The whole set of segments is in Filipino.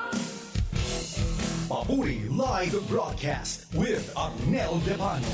Papuri Live Broadcast with Arnel Depano.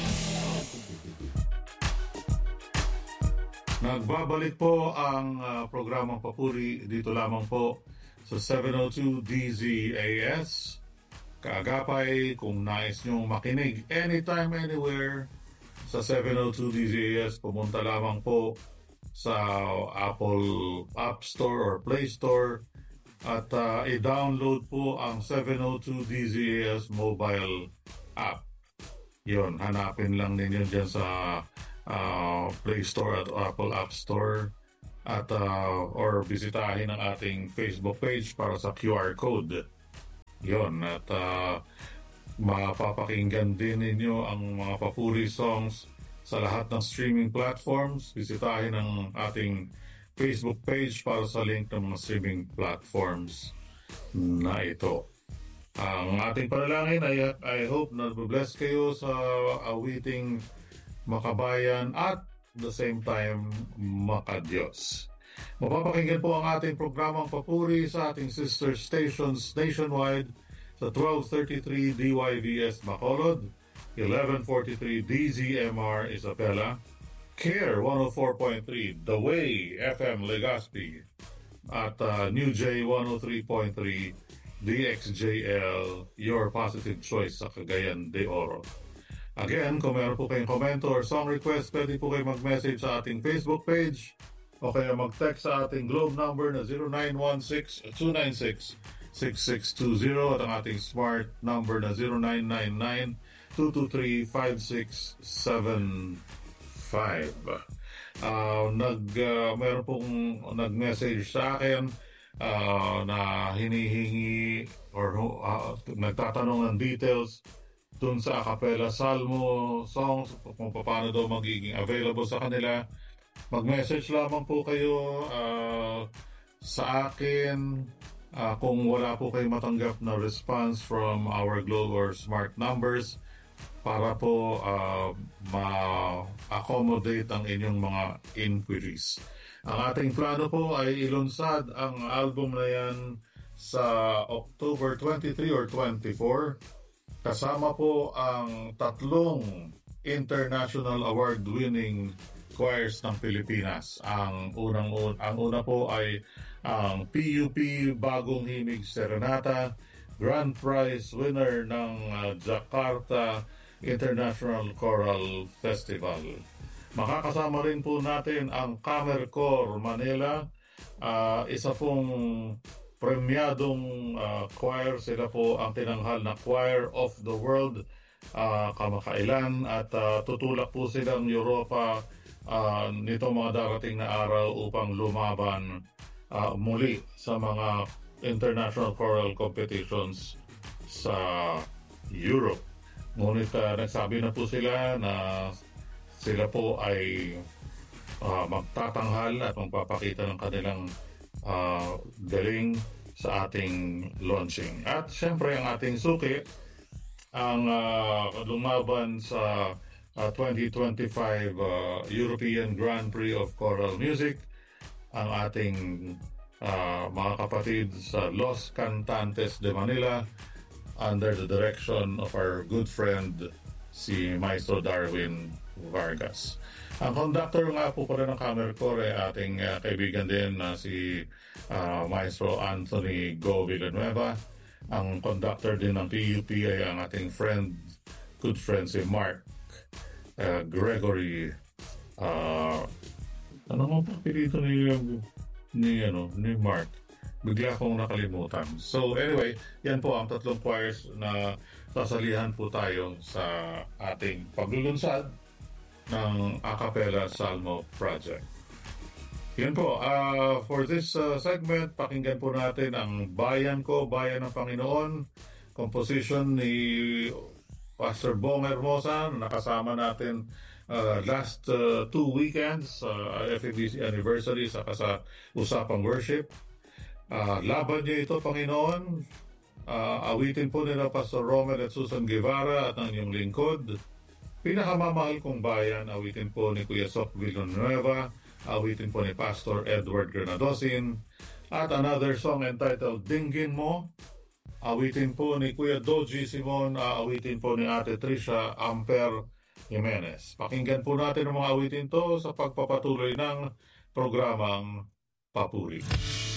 Nagbabalik po ang programang Papuri dito lamang po sa 702 DZAS. Kaagapay kung nais nyong makinig anytime, anywhere sa 702 DZAS, pumunta lamang po sa Apple App Store or Play Store at i-download po ang 702 DZAS mobile app. Yun, hanapin lang ninyo dyan sa Play Store at Apple App Store at or bisitahin ang ating Facebook page para sa QR code. Yun, at mapapakinggan din ninyo ang mga papuri songs sa lahat ng streaming platforms. Bisitahin ang ating Facebook page para sa link ng mga streaming platforms na ito. Ang ating panalangin ay I hope na bless kayo sa awiting makabayan at the same time makadiyos. Mapapakinggan po ang ating programang Papuri sa ating sister stations nationwide sa 1233 DYVS Bacolod, 1143 DZMR Isabela, CARE 104.3 The Way FM Legazpi at New J 103.3 DXJL Your Positive Choice sa Cagayan de Oro. Again, kung meron po kayong komento or song request, pwede po kayo mag-message sa ating Facebook page o kaya mag-text sa ating Globe number na 0916-296-6620 at ang ating Smart number na 0999-223-5675. Meron pong nag-message sa akin na hinihingi or nagtatanong ng details dun sa a cappella salmo songs kung paano daw magiging available sa kanila. Mag-message lamang po kayo sa akin kung wala po kayo matanggap na response from our Globe or Smart numbers para po ma-accommodate ang inyong mga inquiries. Ang ating plano po ay ilunsad ang album na yan sa October 23 or 24. Kasama po ang 3 international award-winning choirs ng Pilipinas. Ang una po ay ang PUP Bagong Himig Serenata, Grand Prize winner ng Jakarta International Choral Festival. Makakasama rin po natin ang Camercor Manila, isa pong premiadong choir. Sila po ang tinanghal na Choir of the World kamakailan at tutulak po silang Europa nitong mga darating na araw upang lumaban muli sa mga international choral competitions sa Europe. Ngunit nagsabi na po sila na sila po ay magtatanghal at magpapakita ng kanilang galing sa ating launching. At syempre ang ating suki ang lumaban sa 2025 European Grand Prix of Choral Music, ang ating mga kapatid sa Los Cantantes de Manila under the direction of our good friend si Maestro Darwin Vargas. Ang conductor nga po pala ng Camercor ay ating kaibigan din na si Maestro Anthony Go Villanueva. Ang conductor din ng PUP ay ang ating good friend si Mark Gregory. Ano mo pa pilito ni Mark? Bigla akong nakalimutan. So anyway, yan po ang 3 choirs na sasalihan po tayo sa ating paglulunsad ng a cappella Salmo Project. Yan po, for this segment, pakinggan po natin ang Bayan Ko, Bayan ng Panginoon, composition ni Pastor Bong Hermosa, nakasama natin last 2 weekends, FEBC anniversary, saka sa Usapang Worship. Laban niyo ito, Panginoon. Awitin po nila Pastor Romel at Susan Guevara at ang inyong lingkod. Pinakamamahal kong bayan, awitin po ni Kuya Sok Villanueva, awitin po ni Pastor Edward Granadosin. At another song entitled Dinggin Mo. Awitin po ni Kuya Doji Simon, awitin po ni Ate Trisha Amper Jimenez. Pakinggan po natin ang mga awitin to sa pagpapatuloy ng programang Papuri.